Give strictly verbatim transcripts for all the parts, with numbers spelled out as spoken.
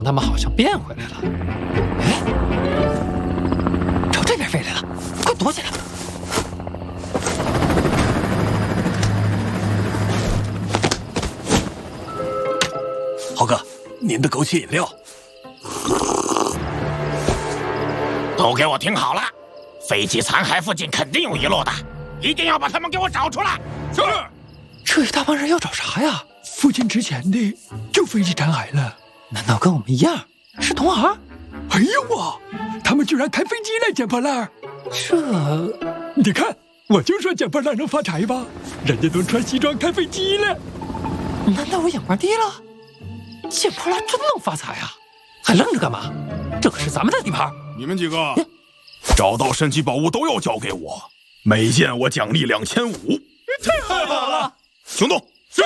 他们好像变回来了。哎，朝这边飞来了，快躲起来！ 豪哥，您的枸杞饮料。 都给我听好了，飞机残骸附近肯定有遗落的，一定要把他们给我找出来。 是。 这一大帮人要找啥呀？ 附近值钱的就飞机残骸了。 难道跟我们一样是同行？ 哎呦我，他们居然开飞机来捡破烂！ 这， 你看，我就说捡破烂能发财吧，人家都穿西装开飞机了。 难道我眼光低了？捡破烂真能发财啊？还愣着干嘛？这可是咱们的地盘。 你们几个找到神奇宝物都要交给我，每件我奖励两千五。 太好了！ 行动！ 是。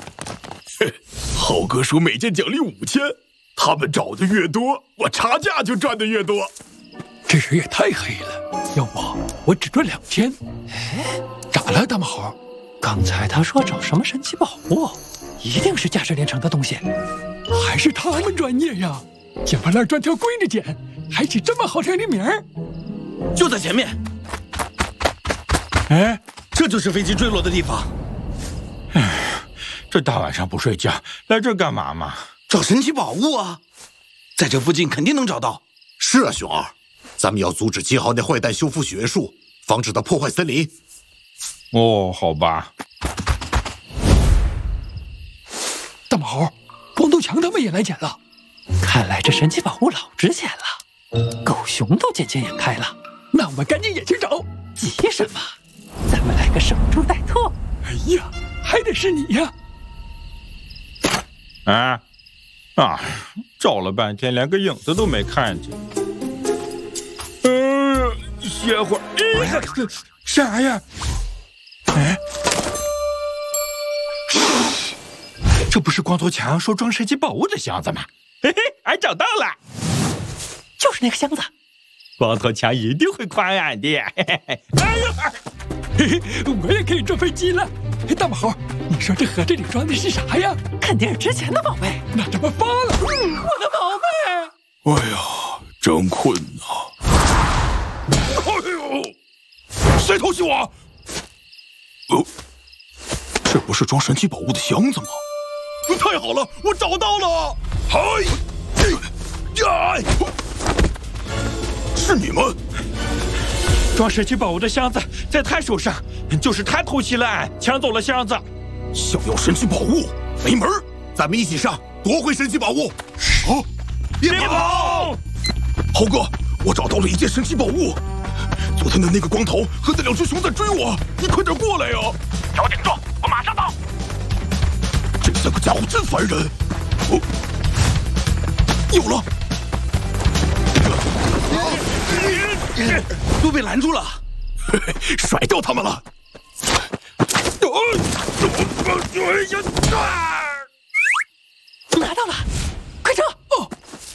浩哥说每件奖励五千，他们找的越多，我差价就赚的越多。 这人也太黑了，要不我只赚两千。 哎， 咋了，大马猴？ 刚才他说找什么神奇宝物，一定是价值连城的东西， 还是他们专业呀？捡破烂专挑贵的捡，还起这么好听的名儿。 就在前面。 哎， 这就是飞机坠落的地方。 唉，这大晚上不睡觉，来这干嘛嘛？ 找神奇宝物啊，在这附近肯定能找到。 是啊，熊二，咱们要阻止七号那坏蛋修复血树，防止他破坏森林。 哦，好吧。 大马猴，光头强他们也来捡了。 看来这神奇宝物老值钱了，狗熊都渐渐眼开了。 那我们赶紧也去找。 急什么？咱们来个守株待兔。 哎呀，还得是你呀！ 啊啊！找了半天，连个影子都没看见。嗯、呃，歇会儿。哎， 这啥呀？哎， 这不是光头强说装神奇宝物的箱子吗？嘿嘿，俺找到了， 就是那个箱子。 光头强一定会夸俺的。嘿嘿嘿，哎呦， 嘿嘿，我也可以坐飞机了。大马猴，你说这盒子里装的是啥呀？ 肯定是值钱的宝贝。 那怎么发了？ 嗯、我的宝贝！ 哎呀，真困呐！哎呦，谁偷袭我？呃，这不是装神奇宝物的箱子吗？太好了，我找到了！嗨，呀，是你们！ 装神奇宝物的箱子在他手上，就是他偷袭了俺，抢走了箱子。 想要神奇宝物，没门！ 咱们一起上，夺回神奇宝物！ 啊！别跑！豪哥，我找到了一件神奇宝物。昨天的那个光头和那两只熊在追我，你快点过来呀！ 调整住，我马上到。 这三个家伙真烦人。哦，有了！ 都被拦住了， 嘿嘿，甩掉他们了。 拿到了，快撤！ 哦，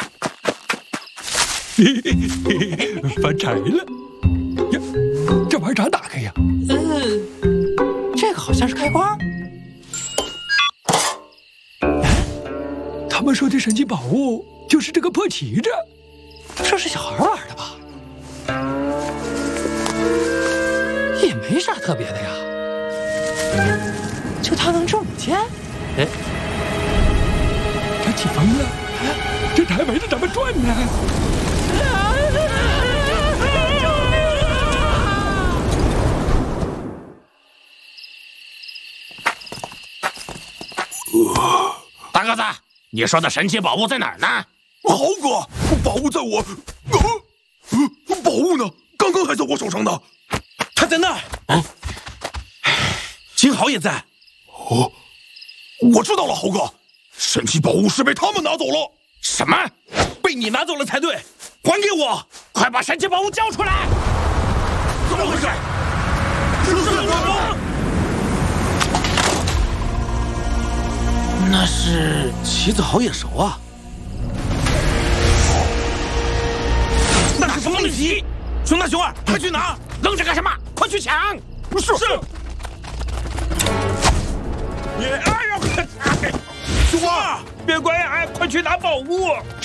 嘿嘿嘿，发财了！呀，这玩意儿咋打开呀？ 呃，这个好像是开关。 他们说的神奇宝物就是这个破旗子， 这是小孩玩的吧？也没啥特别的呀，就它能值五千。哎， 它起风了，这还围着咱们转呢。 大个子，你说的神奇宝物在哪儿呢？ 豪哥，宝物在我……呃呃，宝物呢？刚刚还在我手上呢。 他在那儿。啊，金豪也在。 哦，我知道了，豪哥，神奇宝物是被他们拿走了。 什么？ 被你拿走了才对，还给我！ 快把神奇宝物交出来！ 怎么回事？是什么？ 那是棋子好眼熟啊！那是风力旗！熊大、熊二，快去拿！ 愣着干什么？快去抢！ 是是。 你哎呀！ 熊二， 别怪俺，快去拿宝物！